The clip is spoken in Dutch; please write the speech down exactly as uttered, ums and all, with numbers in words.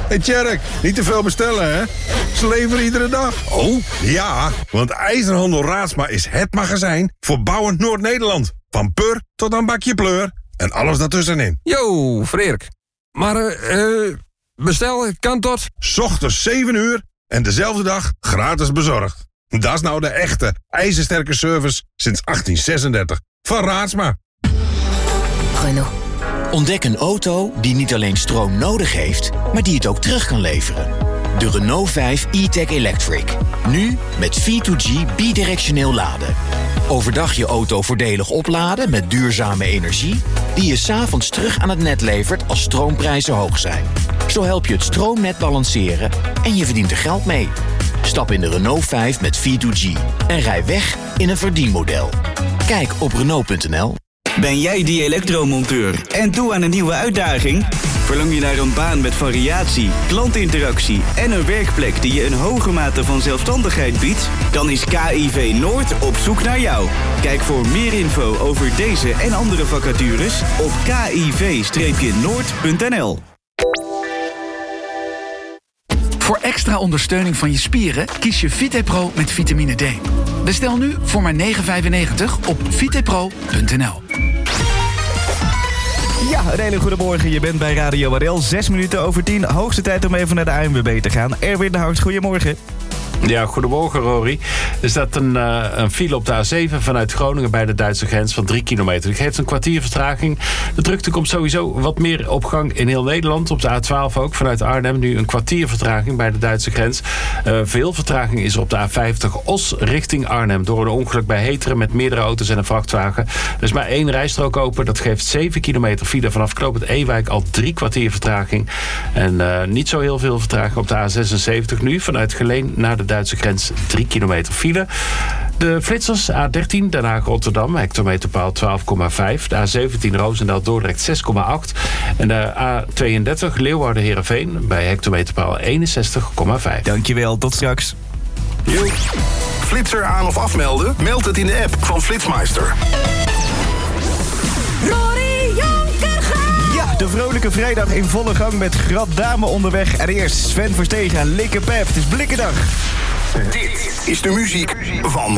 Hey Tjerk, niet te veel bestellen, hè? Ze leveren iedere dag. Oh? Ja, want IJzerhandel Raadsma is het magazijn voor bouwend Noord-Nederland. Van pur tot aan bakje pleur en alles daartussenin. Yo, Freerk. Maar, eh, uh, bestel kan tot... 's Ochtends zeven uur en dezelfde dag gratis bezorgd. Dat is nou de echte ijzersterke service sinds achttien zesendertig. Van Raadsma. Renault. Ontdek een auto die niet alleen stroom nodig heeft, maar die het ook terug kan leveren. De Renault vijf e-tech Electric. Nu met V twee G bidirectioneel laden. Overdag je auto voordelig opladen met duurzame energie, die je 's avonds terug aan het net levert als stroomprijzen hoog zijn. Zo help je het stroomnet balanceren en je verdient er geld mee. Stap in de Renault vijf met V twee G en rij weg in een verdienmodel. Kijk op Renault punt n l. Ben jij die elektromonteur en toe aan een nieuwe uitdaging? Verlang je naar een baan met variatie, klantinteractie en een werkplek die je een hoge mate van zelfstandigheid biedt? Dan is K I V Noord op zoek naar jou. Kijk voor meer info over deze en andere vacatures op k i v noord punt n l. Voor extra ondersteuning van je spieren kies je VitePro met vitamine D. Bestel nu voor maar negen vijfennegentig op vitepro punt n l. Ja, een hele goede morgen. Je bent bij Radio R L. Zes minuten over tien. Hoogste tijd om even naar de A N W B te gaan. Erwin de Hart, goedemorgen. Ja, goedemorgen Rory. Er staat een, uh, een file op de A zeven vanuit Groningen bij de Duitse grens van drie kilometer. Die geeft een kwartier vertraging. De drukte komt sowieso wat meer op gang in heel Nederland. Op de A twaalf ook vanuit Arnhem. Nu een kwartier vertraging bij de Duitse grens. Uh, veel vertraging is op de A vijftig Os richting Arnhem. Door een ongeluk bij Heteren met meerdere auto's en een vrachtwagen. Er is maar één rijstrook open. Dat geeft zeven kilometer file vanaf knooppunt Ewijk al drie kwartier vertraging. En uh, niet zo heel veel vertraging op de A zesenzeventig nu. Vanuit Geleen naar de Duitse grens drie kilometer file. De flitsers A dertien Den Haag-Rotterdam, hectometerpaal twaalf komma vijf. De A zeventien Roosendaal-Dordrecht zes komma acht. En de A tweeëndertig Leeuwarden-Heerenveen bij hectometerpaal eenenzestig komma vijf. Dankjewel, tot straks. Yo. Flitser aan of afmelden? Meld het in de app van Flitsmeister. Ja, de vrolijke vrijdag in volle gang met Grad Dame onderweg. En eerst Sven Verstegen en Likke Pep. Het is Blikkendag. Dit is de muziek van